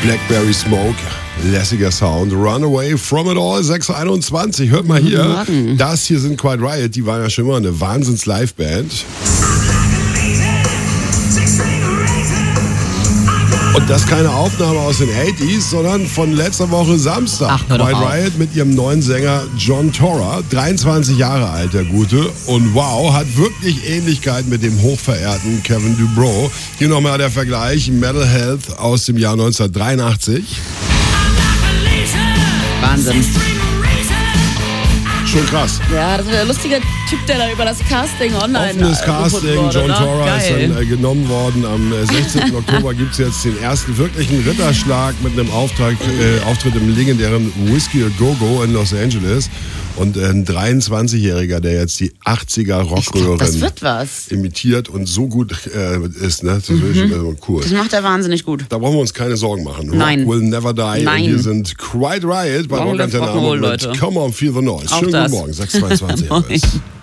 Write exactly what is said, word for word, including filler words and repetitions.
Blackberry Smoke, lässiger Sound. Runaway from it all, sechs Uhr einundzwanzig. Hört mal hier, das hier sind Quiet Riot, die waren ja schon immer eine Wahnsinns-Liveband. Und das ist keine Aufnahme aus den achtziger, sondern von letzter Woche Samstag. Ach, Quiet Riot mit ihrem neuen Sänger John Torra, dreiundzwanzig Jahre alt, der Gute. Und wow, hat wirklich Ähnlichkeit mit dem hochverehrten Kevin DuBrow. Hier nochmal der Vergleich, Metal Health aus dem Jahr neunzehnhundertdreiundachtzig. Wahnsinn. Schon krass. Ja, das ist der lustige Typ, der da über das Casting online Offenes äh, Casting, wurde, John oder? Torra ist Geil. dann äh, genommen worden. Am äh, sechzehnten Oktober gibt es jetzt den ersten wirklichen Ritterschlag mit einem Auftrag, äh, Auftritt im legendären Whiskey A Go Go in Los Angeles. Und äh, ein dreiundzwanzigjähriger, der jetzt die achtziger Rockröhren Das wird was. imitiert und so gut äh, ist. Ne? Das ist Mhm. wirklich äh, cool. Das macht er wahnsinnig gut. Da brauchen wir uns keine Sorgen machen. Nein. Rock will never die. Nein. Und wir sind Quiet Riot bei Long live Rockantenne Rock'n'Roll, mit Leute. Come on, feel the noise. Auch Schönen das. guten Morgen, sechs Uhr zweiundzwanzig. Moin.